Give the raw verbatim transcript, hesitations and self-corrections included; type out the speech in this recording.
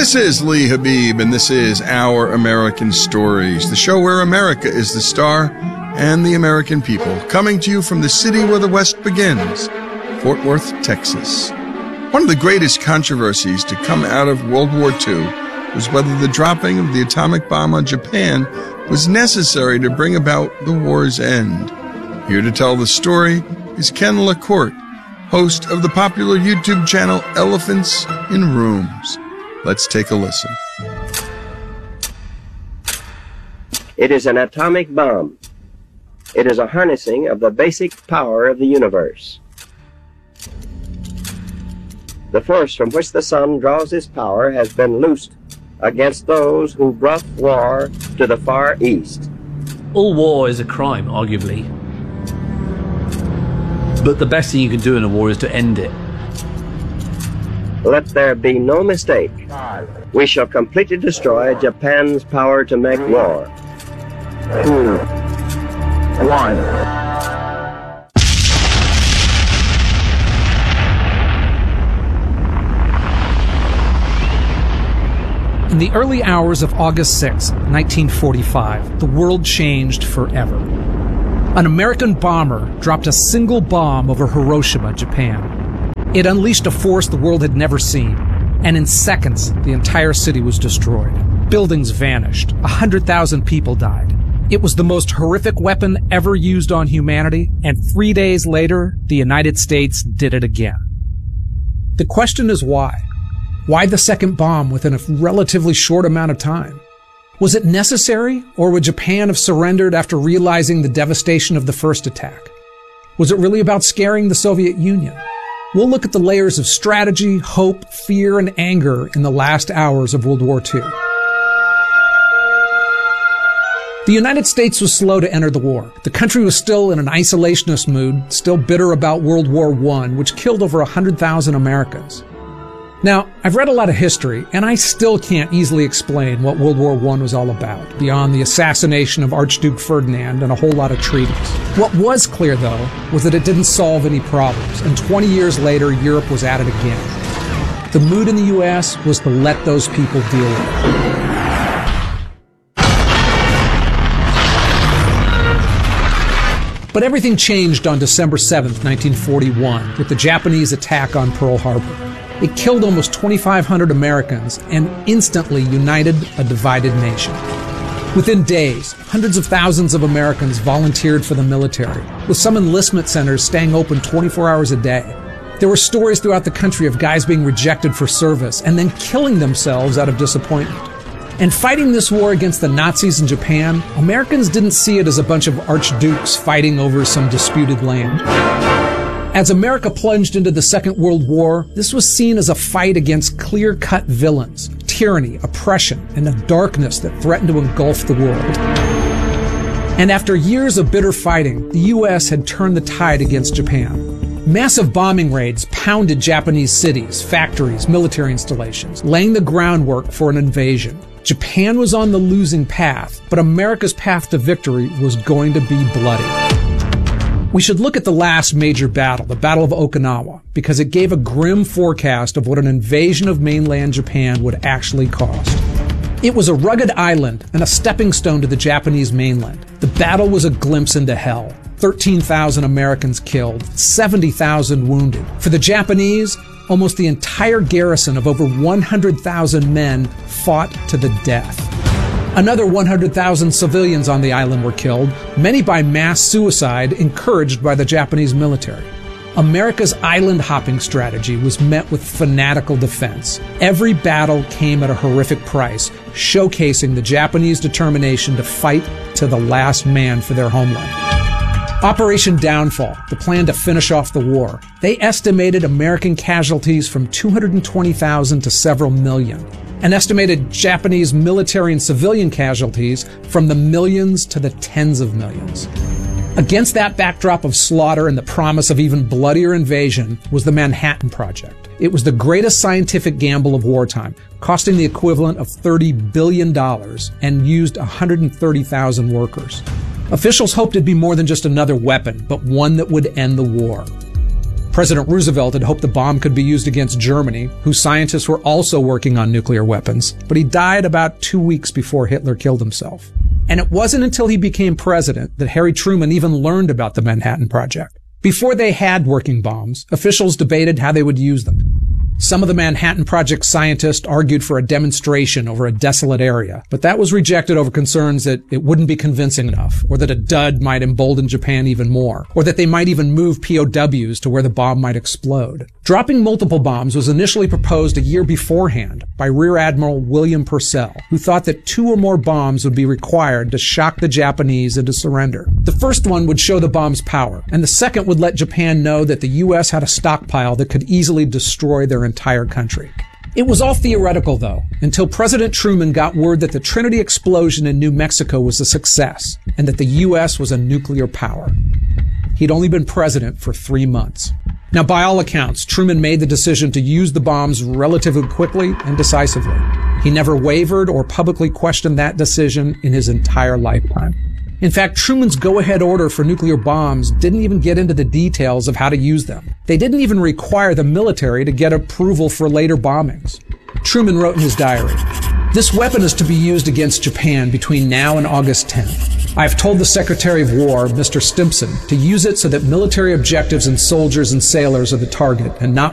This is Lee Habib, and this is Our American Stories, the show where America is the star and the American people, coming to you from the city where the West begins, Fort Worth, Texas. One of the greatest controversies to come out of World War Two was whether the dropping of the atomic bomb on Japan was necessary to bring about the war's end. Here to tell the story is Ken LaCourte, host of the popular YouTube channel Elephants in Rooms. Let's take a listen. It is an atomic bomb. It is a harnessing of the basic power of the universe. The force from which the sun draws its power has been loosed against those who brought war to the Far East. All war is a crime, arguably. But the best thing you can do in a war is to end it. Let there be no mistake. We shall completely destroy Japan's power to make war. Two, one. In the early hours of August sixth, nineteen forty-five, the world changed forever. An American bomber dropped a single bomb over Hiroshima, Japan. It unleashed a force the world had never seen, and in seconds, the entire city was destroyed. Buildings vanished. A hundred thousand people died. It was the most horrific weapon ever used on humanity, and three days later, the United States did it again. The question is why? Why the second bomb within a relatively short amount of time? Was it necessary, or would Japan have surrendered after realizing the devastation of the first attack? Was it really about scaring the Soviet Union? We'll look at the layers of strategy, hope, fear, and anger in the last hours of World War Two. The United States was slow to enter the war. The country was still in an isolationist mood, still bitter about World War One, which killed over one hundred thousand Americans. Now, I've read a lot of history, and I still can't easily explain what World War One was all about, beyond the assassination of Archduke Ferdinand and a whole lot of treaties. What was clear, though, was that it didn't solve any problems, and twenty years later, Europe was at it again. The mood in the U S was to let those people deal with it. But everything changed on December seventh, nineteen forty-one, with the Japanese attack on Pearl Harbor. It killed almost twenty-five hundred Americans and instantly united a divided nation. Within days, hundreds of thousands of Americans volunteered for the military, with some enlistment centers staying open twenty-four hours a day. There were stories throughout the country of guys being rejected for service and then killing themselves out of disappointment. And fighting this war against the Nazis in Japan, Americans didn't see it as a bunch of archdukes fighting over some disputed land. As America plunged into the Second World War, this was seen as a fight against clear-cut villains, tyranny, oppression, and a darkness that threatened to engulf the world. And after years of bitter fighting, the U S had turned the tide against Japan. Massive bombing raids pounded Japanese cities, factories, military installations, laying the groundwork for an invasion. Japan was on the losing path, but America's path to victory was going to be bloody. We should look at the last major battle, the Battle of Okinawa, because it gave a grim forecast of what an invasion of mainland Japan would actually cost. It was a rugged island and a stepping stone to the Japanese mainland. The battle was a glimpse into hell. thirteen thousand Americans killed, seventy thousand wounded. For the Japanese, almost the entire garrison of over one hundred thousand men fought to the death. Another one hundred thousand civilians on the island were killed, many by mass suicide encouraged by the Japanese military. America's island hopping strategy was met with fanatical defense. Every battle came at a horrific price, showcasing the Japanese determination to fight to the last man for their homeland. Operation Downfall, the plan to finish off the war. They estimated American casualties from two hundred twenty thousand to several million, and estimated Japanese military and civilian casualties from the millions to the tens of millions. Against that backdrop of slaughter and the promise of even bloodier invasion was the Manhattan Project. It was the greatest scientific gamble of wartime, costing the equivalent of thirty billion dollars and used one hundred thirty thousand workers. Officials hoped it'd be more than just another weapon, but one that would end the war. President Roosevelt had hoped the bomb could be used against Germany, whose scientists were also working on nuclear weapons, but he died about two weeks before Hitler killed himself. And it wasn't until he became president that Harry Truman even learned about the Manhattan Project. Before they had working bombs, officials debated how they would use them. Some of the Manhattan Project scientists argued for a demonstration over a desolate area, but that was rejected over concerns that it wouldn't be convincing enough, or that a dud might embolden Japan even more, or that they might even move P O Ws to where the bomb might explode. Dropping multiple bombs was initially proposed a year beforehand by Rear Admiral William Purcell, who thought that two or more bombs would be required to shock the Japanese into surrender. The first one would show the bomb's power, and the second would let Japan know that the U S had a stockpile that could easily destroy their entire country. It was all theoretical, though, until President Truman got word that the Trinity explosion in New Mexico was a success, and that the U S was a nuclear power. He'd only been president for three months. Now, by all accounts, Truman made the decision to use the bombs relatively quickly and decisively. He never wavered or publicly questioned that decision in his entire lifetime. In fact, Truman's go-ahead order for nuclear bombs didn't even get into the details of how to use them. They didn't even require the military to get approval for later bombings. Truman wrote in his diary, "This weapon is to be used against Japan between now and August tenth. I have told the Secretary of War, Mister Stimson, to use it so that military objectives and soldiers and sailors are the target and not